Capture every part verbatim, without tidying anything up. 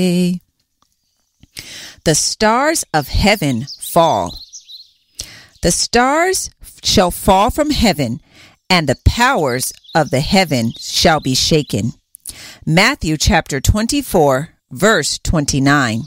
The stars of heaven fall. The stars shall fall from heaven, and the powers of the heaven shall be shaken. Matthew chapter twenty-four, verse twenty-nine.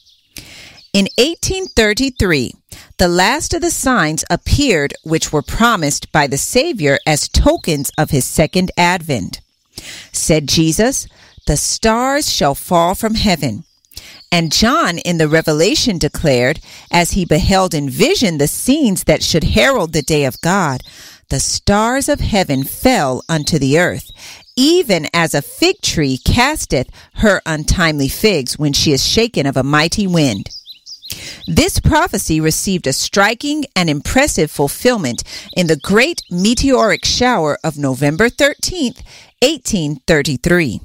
In eighteen thirty-three, the last of the signs appeared which were promised by the Savior as tokens of his second advent. Said Jesus, "The stars shall fall from heaven." And John in the Revelation declared, as he beheld in vision the scenes that should herald the day of God, "The stars of heaven fell unto the earth, even as a fig tree casteth her untimely figs when she is shaken of a mighty wind." This prophecy received a striking and impressive fulfillment in the great meteoric shower of November thirteenth, eighteen thirty-three.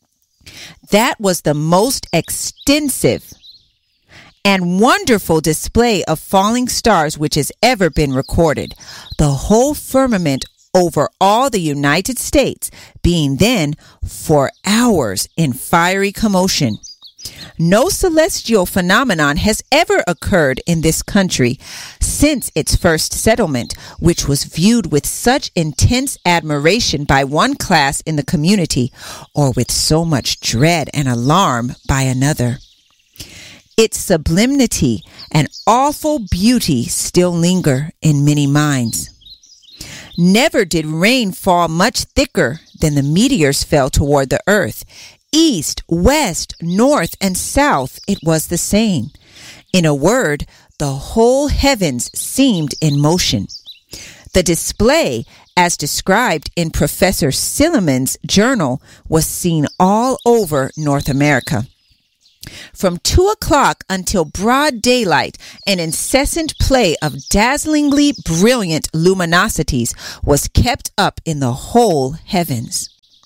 That was the most extensive and wonderful display of falling stars which has ever been recorded, the whole firmament over all the United States being then for hours in fiery commotion. No celestial phenomenon has ever occurred in this country since its first settlement, which was viewed with such intense admiration by one class in the community, or with so much dread and alarm by another. Its sublimity and awful beauty still linger in many minds. Never did rain fall much thicker than the meteors fell toward the earth. East, west, north, and south, it was the same. In a word, the whole heavens seemed in motion. The display, as described in Professor Silliman's journal, was seen all over North America. From two o'clock until broad daylight, an incessant play of dazzlingly brilliant luminosities was kept up in the whole heavens.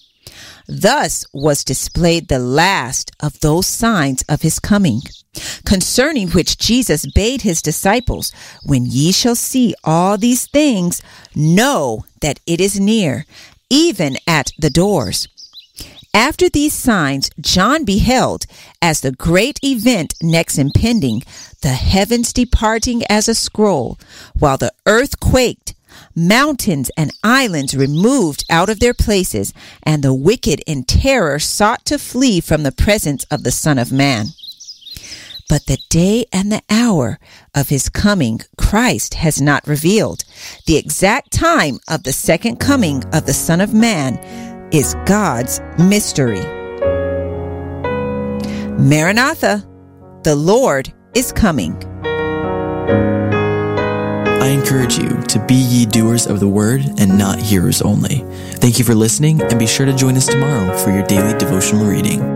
Thus was displayed the last of those signs of his coming, concerning which Jesus bade his disciples, "When ye shall see all these things, know that it is near, even at the doors." After these signs, John beheld, as the great event next impending, the heavens departing as a scroll, while the earth quaked, mountains and islands removed out of their places, and the wicked in terror sought to flee from the presence of the Son of Man. But the day and the hour of his coming Christ has not revealed. The exact time of the second coming of the Son of Man is God's mystery. Maranatha, the Lord is coming. I encourage you to be ye doers of the word and not hearers only. Thank you for listening, and be sure to join us tomorrow for your daily devotional reading.